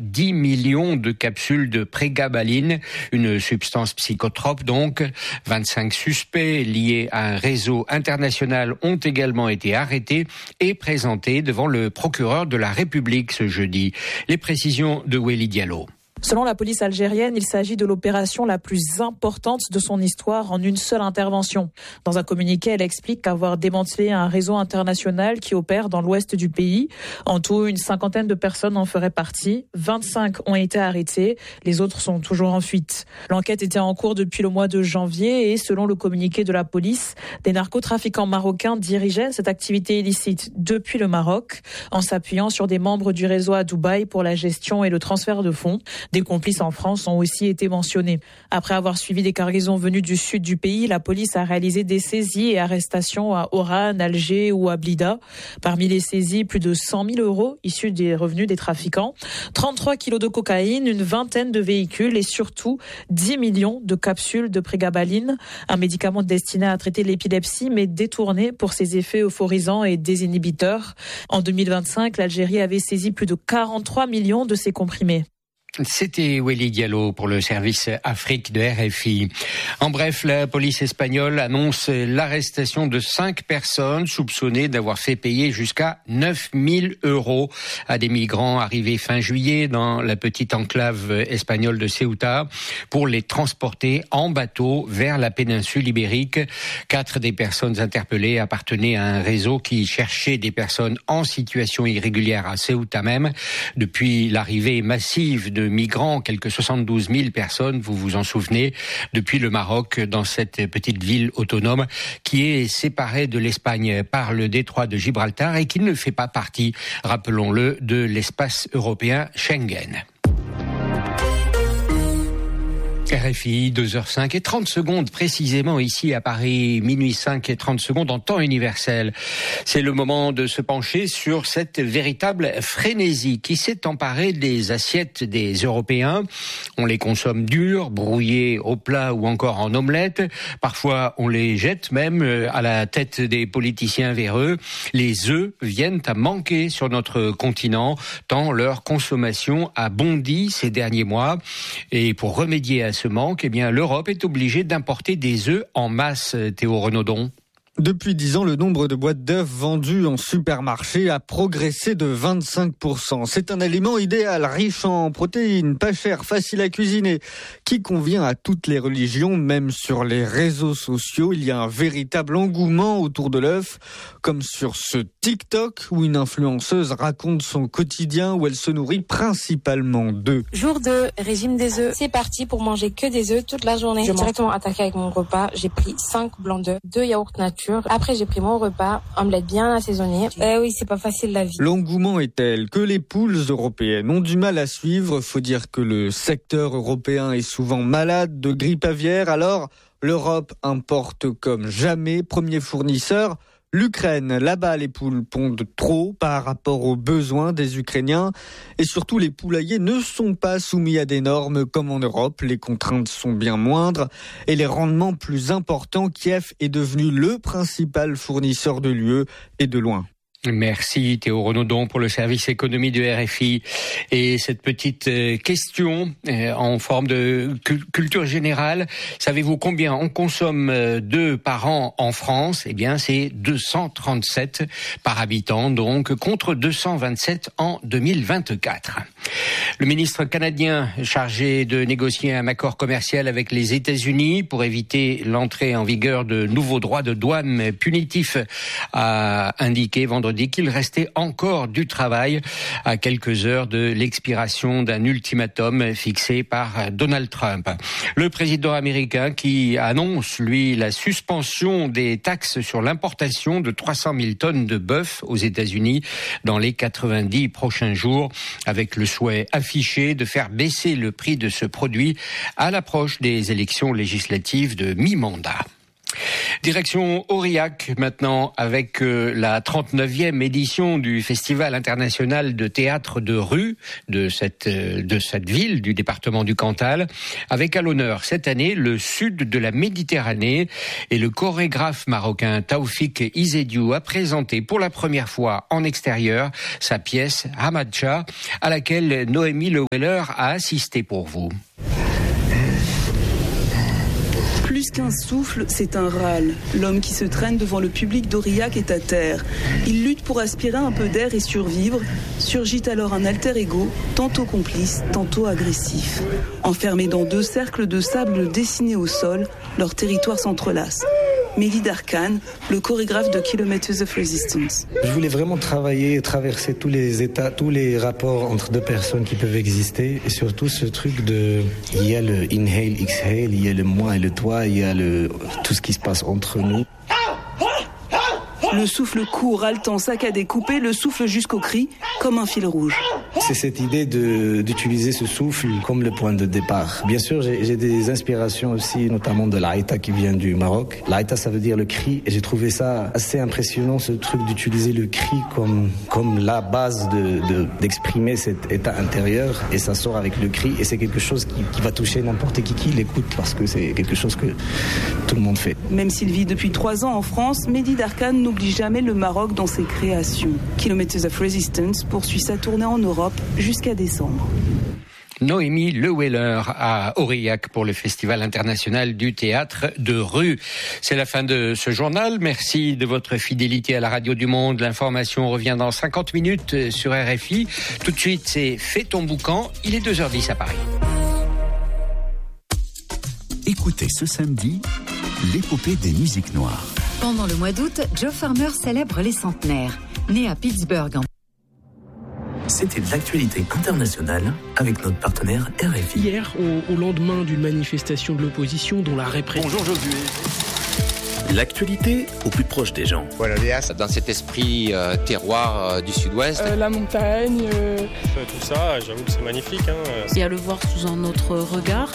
10 millions de capsules de prégabaline, une substance psychotrope donc. 25 suspects liés à un réseau international ont également été arrêtés et présentés devant le procureur de la République ce jeudi. Les précisions de Wélie Diallo. Selon la police algérienne, il s'agit de l'opération la plus importante de son histoire en une seule intervention. Dans un communiqué, elle explique qu'avoir démantelé un réseau international qui opère dans l'ouest du pays. En tout, une 50aine de personnes en feraient partie. 25 ont été arrêtés. Les autres sont toujours en fuite. L'enquête était en cours depuis le mois de janvier et selon le communiqué de la police, des narcotrafiquants marocains dirigeaient cette activité illicite depuis le Maroc en s'appuyant sur des membres du réseau à Dubaï pour la gestion et le transfert de fonds. Des complices en France ont aussi été mentionnés. Après avoir suivi des cargaisons venues du sud du pays, la police a réalisé des saisies et arrestations à Oran, Alger ou à Blida. Parmi les saisies, plus de 100 000 euros issus des revenus des trafiquants, 33 kilos de cocaïne, une vingtaine de véhicules et surtout 10 millions de capsules de prégabaline, un médicament destiné à traiter l'épilepsie mais détourné pour ses effets euphorisants et désinhibiteurs. En 2025, l'Algérie avait saisi plus de 43 millions de ces comprimés. C'était Wélie Diallo pour le service Afrique de RFI. En bref, la police espagnole annonce l'arrestation de 5 personnes soupçonnées d'avoir fait payer jusqu'à 9 000 euros à des migrants arrivés fin juillet dans la petite enclave espagnole de Ceuta pour les transporter en bateau vers la péninsule ibérique. 4 des personnes interpellées appartenaient à un réseau qui cherchait des personnes en situation irrégulière à Ceuta même. Depuis l'arrivée massive de migrants, quelques 72 000 personnes, vous vous en souvenez, depuis le Maroc, dans cette petite ville autonome qui est séparée de l'Espagne par le détroit de Gibraltar et qui ne fait pas partie, rappelons-le, de l'espace européen Schengen. RFI, 2h05 et 30 secondes précisément ici à Paris, minuit 5 et 30 secondes en temps universel. C'est le moment de se pencher sur cette véritable frénésie qui s'est emparée des assiettes des Européens. On les consomme durs, brouillés au plat ou encore en omelette. Parfois, on les jette même à la tête des politiciens véreux. Les œufs viennent à manquer sur notre continent tant leur consommation a bondi ces derniers mois. Et pour remédier à ce manque, eh bien, l'Europe est obligée d'importer des œufs en masse, Théo Renaudon. Depuis 10 ans, le nombre de boîtes d'œufs vendues en supermarché a progressé de 25%. C'est un aliment idéal, riche en protéines, pas cher, facile à cuisiner, qui convient à toutes les religions, même sur les réseaux sociaux. Il y a un véritable engouement autour de l'œuf, comme sur ce TikTok où une influenceuse raconte son quotidien où elle se nourrit principalement d'œufs. Jour 2, régime des œufs. C'est parti pour manger que des œufs toute la journée. Je directement attaqué avec mon repas. J'ai pris 5 blancs d'œufs, 2 yaourts nature. Après, j'ai pris mon repas, omelette bien assaisonnée. Oui, c'est pas facile la vie. L'engouement est tel que les poules européennes ont du mal à suivre. Faut dire que le secteur européen est souvent malade de grippe aviaire. Alors, l'Europe importe comme jamais. Premier fournisseur, l'Ukraine. Là-bas, les poules pondent trop par rapport aux besoins des Ukrainiens. Et surtout, les poulaillers ne sont pas soumis à des normes comme en Europe. Les contraintes sont bien moindres et les rendements plus importants. Kiev est devenu le principal fournisseur de l'UE et de loin. Merci Théo Renaudon pour le service économie de RFI. Et cette petite question en forme de culture générale, savez-vous combien on consomme d'œufs par an en France ? Eh bien c'est 237 par habitant, donc contre 227 en 2024. Le ministre canadien chargé de négocier un accord commercial avec les États-Unis pour éviter l'entrée en vigueur de nouveaux droits de douane punitifs a indiqué vendredi qu'il restait encore du travail à quelques heures de l'expiration d'un ultimatum fixé par Donald Trump. Le président américain qui annonce, lui, la suspension des taxes sur l'importation de 300 000 tonnes de bœuf aux États-Unis dans les 90 prochains jours, avec le souhait affiché de faire baisser le prix de ce produit à l'approche des élections législatives de mi-mandat. Direction Aurillac maintenant avec la 39e édition du Festival international de théâtre de rue de cette ville du département du Cantal, avec à l'honneur cette année le sud de la Méditerranée, et le chorégraphe marocain Taoufik Izediou a présenté pour la première fois en extérieur sa pièce Hamadcha, à laquelle Noémie Leweller a assisté pour vous. Plus qu'un souffle, c'est un râle. L'homme qui se traîne devant le public d'Aurillac est à terre. Il lutte pour aspirer un peu d'air et survivre. Surgit alors un alter ego, tantôt complice, tantôt agressif. Enfermés dans 2 cercles de sable dessinés au sol, leur territoire s'entrelace. Mehdi Darkane, le chorégraphe de Kilometers of Resistance. Je voulais vraiment travailler et traverser tous les états, tous les rapports entre 2 personnes qui peuvent exister, et surtout ce truc de, il y a le inhale, exhale, il y a le moi et le toi, il y a tout ce qui se passe entre nous. Le souffle court, haletant, saccadé, coupé, le souffle jusqu'au cri, comme un fil rouge. C'est cette idée d'utiliser ce souffle comme le point de départ. Bien sûr, j'ai des inspirations aussi, notamment de l'Aïta qui vient du Maroc. L'Aïta, ça veut dire le cri, et j'ai trouvé ça assez impressionnant, ce truc d'utiliser le cri comme la base d'exprimer cet état intérieur, et ça sort avec le cri, et c'est quelque chose qui va toucher n'importe qui l'écoute, parce que c'est quelque chose que tout le monde fait. Même s'il vit depuis 3 ans en France, Mehdi Darkane n'oublie jamais le Maroc dans ses créations. Kilometers of Resistance poursuit sa tournée en Europe jusqu'à décembre. Noémie Leweller à Aurillac pour le Festival international du théâtre de rue. C'est la fin de ce journal. Merci de votre fidélité à la Radio du Monde. L'information revient dans 50 minutes sur RFI. Tout de suite, c'est Fais ton boucan. Il est 2h10 à Paris. Écoutez ce samedi l'épopée des musiques noires. Pendant le mois d'août, Joe Farmer célèbre les centenaires. Né à Pittsburgh. C'était l'actualité internationale avec notre partenaire RFI. Hier, au lendemain d'une manifestation de l'opposition dont la répression... Bonjour Josué. L'actualité au plus proche des gens. Voilà, dans cet esprit terroir du sud-ouest. La montagne. Tout ça, j'avoue que c'est magnifique. Et à le voir sous un autre regard.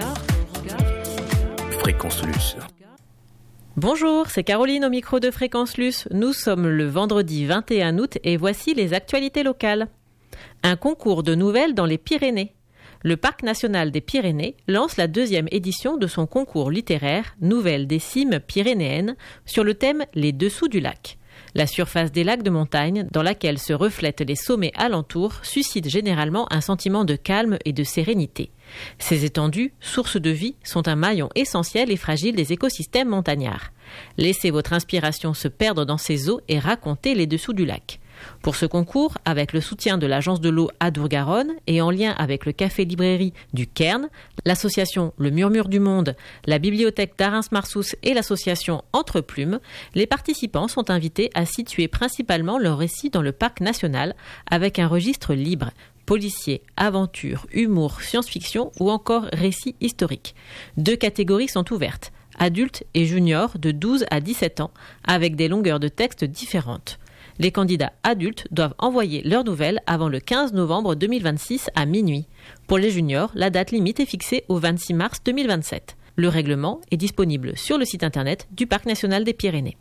Fréquence Luce. Bonjour, c'est Caroline au micro de Fréquence Luce. Nous sommes le vendredi 21 août et voici les actualités locales. Un concours de nouvelles dans les Pyrénées. Le Parc national des Pyrénées lance la 2e édition de son concours littéraire Nouvelles des cimes pyrénéennes sur le thème Les dessous du lac. La surface des lacs de montagne, dans laquelle se reflètent les sommets alentours, suscite généralement un sentiment de calme et de sérénité. Ces étendues, sources de vie, sont un maillon essentiel et fragile des écosystèmes montagnards. Laissez votre inspiration se perdre dans ces eaux et racontez les dessous du lac. Pour ce concours, avec le soutien de l'Agence de l'eau Adour-Garonne et en lien avec le café-librairie du Cairn, l'association Le Murmure du Monde, la bibliothèque d'Arins-Marsous et l'association Entre Plumes, les participants sont invités à situer principalement leur récit dans le parc national avec un registre libre. Policier, aventure, humour, science-fiction ou encore récit historique. 2 catégories sont ouvertes, adultes et juniors de 12 à 17 ans, avec des longueurs de texte différentes. Les candidats adultes doivent envoyer leurs nouvelles avant le 15 novembre 2026 à minuit. Pour les juniors, la date limite est fixée au 26 mars 2027. Le règlement est disponible sur le site internet du Parc national des Pyrénées.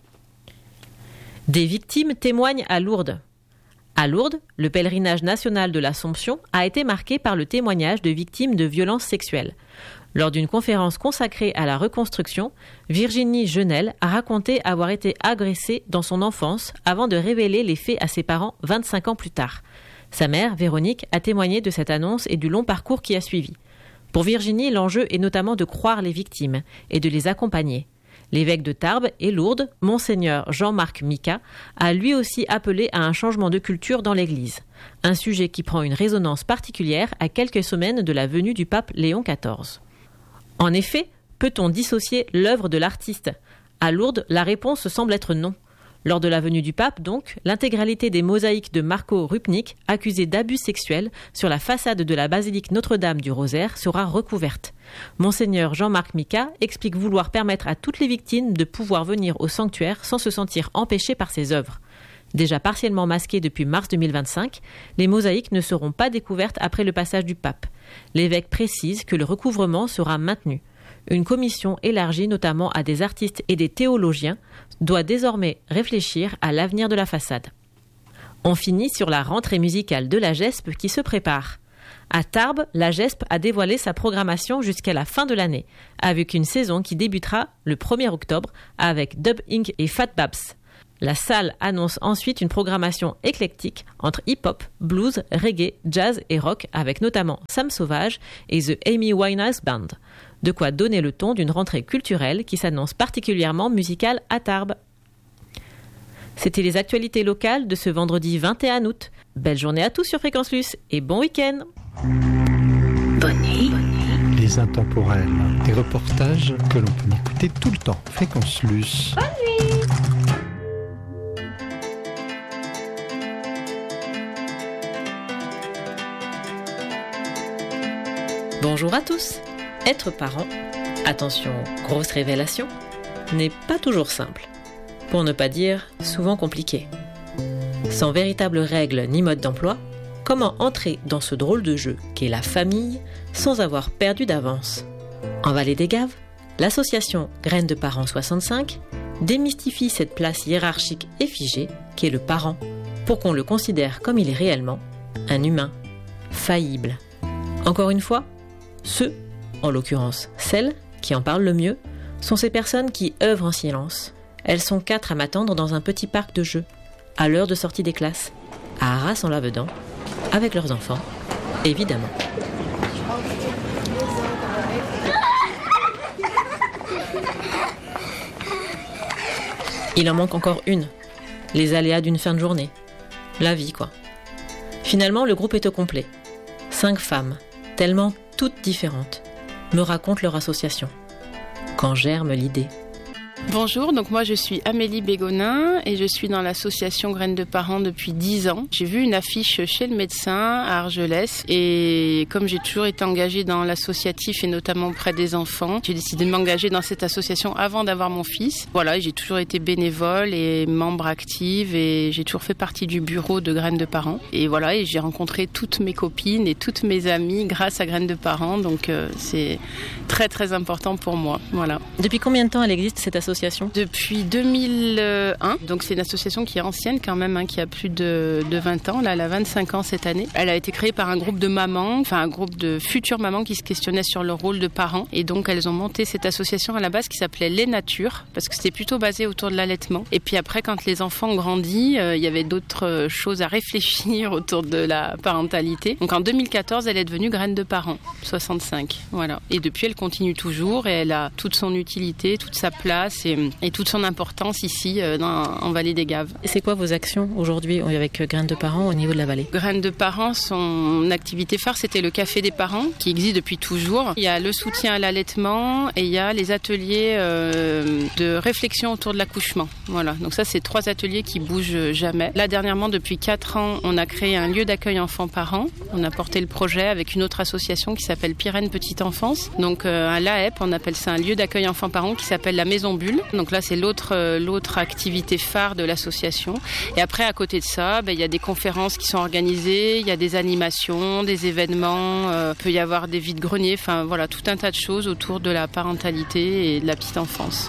Des victimes témoignent à Lourdes. À Lourdes, le pèlerinage national de l'Assomption a été marqué par le témoignage de victimes de violences sexuelles. Lors d'une conférence consacrée à la reconstruction, Virginie Genel a raconté avoir été agressée dans son enfance avant de révéler les faits à ses parents 25 ans plus tard. Sa mère, Véronique, a témoigné de cette annonce et du long parcours qui a suivi. Pour Virginie, l'enjeu est notamment de croire les victimes et de les accompagner. L'évêque de Tarbes et Lourdes, Monseigneur Jean-Marc Mika, a lui aussi appelé à un changement de culture dans l'Église. Un sujet qui prend une résonance particulière à quelques semaines de la venue du pape Léon XIV. En effet, peut-on dissocier l'œuvre de l'artiste ? À Lourdes, la réponse semble être non. Lors de la venue du pape, donc, l'intégralité des mosaïques de Marco Rupnik, accusé d'abus sexuels sur la façade de la basilique Notre-Dame du Rosaire, sera recouverte. Monseigneur Jean-Marc Mika explique vouloir permettre à toutes les victimes de pouvoir venir au sanctuaire sans se sentir empêchées par ces œuvres. Déjà partiellement masquées depuis mars 2025, les mosaïques ne seront pas découvertes après le passage du pape. L'évêque précise que le recouvrement sera maintenu. une commission élargie notamment à des artistes et des théologiens doit désormais réfléchir à l'avenir de la façade. On finit sur la rentrée musicale de la GESP qui se prépare. À Tarbes, la GESP a dévoilé sa programmation jusqu'à la fin de l'année, avec une saison qui débutera le 1er octobre avec Dub Inc. et Fat Babs. La salle annonce ensuite une programmation éclectique entre hip-hop, blues, reggae, jazz et rock, avec notamment Sam Sauvage et The Amy Winehouse Band. De quoi donner le ton d'une rentrée culturelle qui s'annonce particulièrement musicale à Tarbes. C'était les actualités locales de ce vendredi 21 août. Belle journée à tous sur Fréquence Luce et bon week-end. Les intemporels, des reportages que l'on peut écouter tout le temps. Fréquence Luce. Bonne nuit. Bonjour à tous. Être parent, attention, grosse révélation, n'est pas toujours simple. Pour ne pas dire souvent compliqué. Sans véritable règle ni mode d'emploi, comment entrer dans ce drôle de jeu qu'est la famille sans avoir perdu d'avance ? En Vallée des Gaves, l'association Graines de Parents 65 démystifie cette place hiérarchique et figée qu'est le parent pour qu'on le considère comme il est réellement, un humain, faillible. Encore une fois, ceux, en l'occurrence celles, qui en parlent le mieux, sont ces personnes qui œuvrent en silence. Elles sont 4 à m'attendre dans un petit parc de jeux, à l'heure de sortie des classes, à Arras en Lavedan, avec leurs enfants, évidemment. Il en manque encore une, les aléas d'une fin de journée. La vie, quoi. Finalement, le groupe est au complet. 5 femmes, tellement toutes différentes, me racontent leur association. Quand germe l'idée. Bonjour, donc moi je suis Amélie Bégonin et je suis dans l'association Graines de Parents depuis 10 ans. J'ai vu une affiche chez le médecin à Argelès et comme j'ai toujours été engagée dans l'associatif et notamment auprès des enfants, j'ai décidé de m'engager dans cette association avant d'avoir mon fils. Voilà, j'ai toujours été bénévole et membre active et j'ai toujours fait partie du bureau de Graines de Parents. Et voilà, et j'ai rencontré toutes mes copines et toutes mes amies grâce à Graines de Parents, donc c'est très très important pour moi. Voilà. Depuis combien de temps elle existe cette association ? Depuis 2001, donc c'est une association qui est ancienne quand même, qui a plus de 20 ans, là elle a 25 ans cette année. Elle a été créée par un groupe de mamans, enfin un groupe de futures mamans qui se questionnaient sur leur rôle de parents et donc elles ont monté cette association à la base qui s'appelait Les Natures parce que c'était plutôt basé autour de l'allaitement. Et puis après quand les enfants ont grandi, il y avait d'autres choses à réfléchir autour de la parentalité. Donc en 2014, elle est devenue Graines de Parents 65, voilà. Et depuis elle continue toujours et elle a toute son utilité, toute sa place et toute son importance ici en Vallée des Gaves. Et c'est quoi vos actions aujourd'hui avec Graines de Parents au niveau de la vallée ? Graines de Parents, son activité phare, c'était le café des parents qui existe depuis toujours. Il y a le soutien à l'allaitement et il y a les ateliers de réflexion autour de l'accouchement. Voilà, donc ça c'est 3 ateliers qui bougent jamais. Là dernièrement, depuis 4 ans, on a créé un lieu d'accueil enfants-parents. On a porté le projet avec une autre association qui s'appelle Pyrène Petite Enfance. Donc à l'AEP, on appelle ça un lieu d'accueil enfants-parents qui s'appelle la Maison Bulle. Donc là, c'est l'autre activité phare de l'association. Et après, à côté de ça, il y a des conférences qui sont organisées, il y a des animations, des événements, peut y avoir des vides-greniers, enfin voilà, tout un tas de choses autour de la parentalité et de la petite enfance.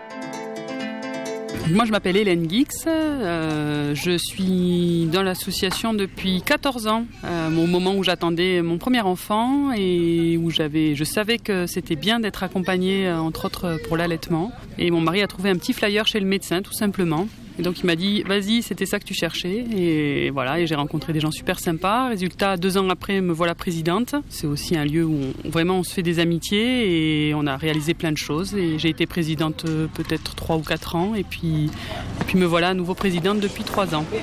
Moi, je m'appelle Hélène Guix, je suis dans l'association depuis 14 ans, au moment où j'attendais mon premier enfant et où je savais que c'était bien d'être accompagnée, entre autres, pour l'allaitement. Et mon mari a trouvé un petit flyer chez le médecin, tout simplement. Et donc il m'a dit, vas-y, c'était ça que tu cherchais. Et voilà, et j'ai rencontré des gens super sympas. Résultat, 2 ans après, me voilà présidente. C'est aussi un lieu où vraiment on se fait des amitiés et on a réalisé plein de choses. Et j'ai été présidente peut-être 3 ou 4 ans. Et puis me voilà à nouveau présidente depuis 3 ans.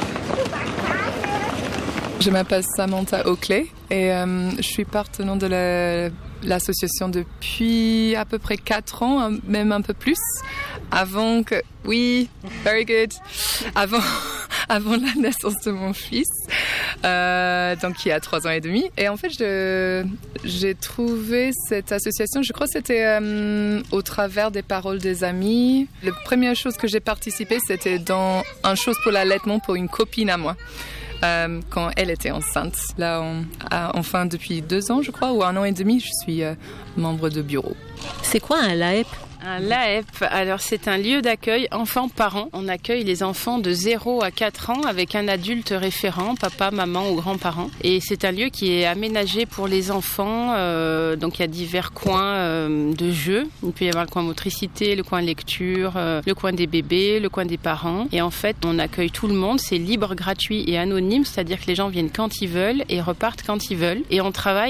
Je m'appelle Samantha Oakley et je suis partenaire de l'association depuis à peu près 4 ans, même un peu plus. Avant que... Oui, very good. Avant la naissance de mon fils, donc il y a 3 ans et demi. Et en fait, j'ai trouvé cette association, je crois que c'était au travers des paroles des amis. La première chose que j'ai participé, c'était dans une chose pour l'allaitement pour une copine à moi. quand elle était enceinte. Là, enfin depuis 2 ans, je crois, ou 1 an et demi, je suis membre de bureau. C'est quoi un LAEP ? Un LAEP, alors c'est un lieu d'accueil enfants-parents. On accueille les enfants de 0 à 4 ans avec un adulte référent, papa, maman ou grands-parents. Et c'est un lieu qui est aménagé pour les enfants. Donc il y a divers coins de jeux. Il peut y avoir le coin motricité, le coin lecture, le coin des bébés, le coin des parents. Et en fait, on accueille tout le monde. C'est libre, gratuit et anonyme, c'est-à-dire que les gens viennent quand ils veulent et repartent quand ils veulent. Et on travaille